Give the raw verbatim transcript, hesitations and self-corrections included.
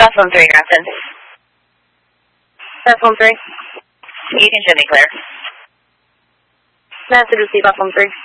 Platform three, Grafton. Platform three. You can show me clear. Master to see platform three.